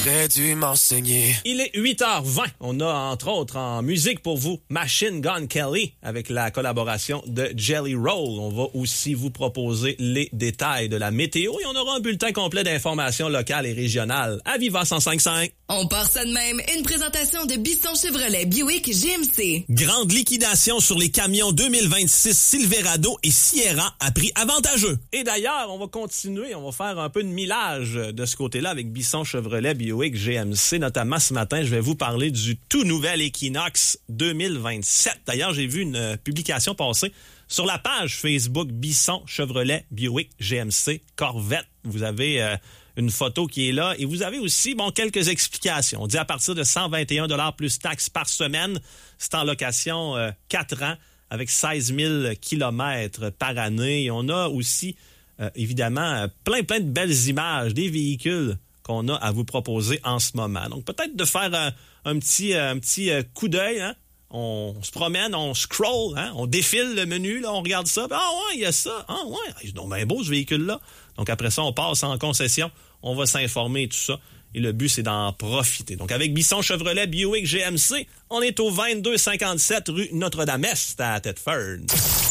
T'aurais dû m'enseigner. Il est 8h20. On a, entre autres, en musique pour vous, Machine Gun Kelly avec la collaboration de Jelly Roll. On va aussi vous proposer les détails de la météo et on aura un bulletin complet d'informations locales et régionales à Viva 105.5. On part ça de même. Une présentation de Bisson Chevrolet Buick GMC. Grande liquidation sur les camions 2026 Silverado et Sierra à prix avantageux. Et d'ailleurs, on va continuer, on va faire un peu de millage de ce côté-là avec Bisson Chevrolet Buick GMC. Notamment ce matin, je vais vous parler du tout nouvel Equinox 2027. D'ailleurs, j'ai vu une publication passer sur la page Facebook Bisson Chevrolet Buick GMC Corvette. Vous avez une photo qui est là et vous avez aussi quelques explications. On dit à partir de 121 $ plus taxes par semaine. C'est en location 4 ans avec 16 000 kilomètres par année. Et on a aussi, évidemment, plein de belles images des véhicules qu'on a à vous proposer en ce moment. Donc, peut-être de faire un petit coup d'œil, hein? On se promène, on scroll, hein? On défile le menu, là, on regarde ça. Ah ouais, il y a ça. Ah ouais, c'est donc bien beau ce véhicule-là. Donc après ça, on passe en concession, on va s'informer et tout ça. Et le but, c'est d'en profiter. Donc avec Bisson Chevrolet Buick GMC, on est au 2257 rue Notre-Dame-Est à Thetford.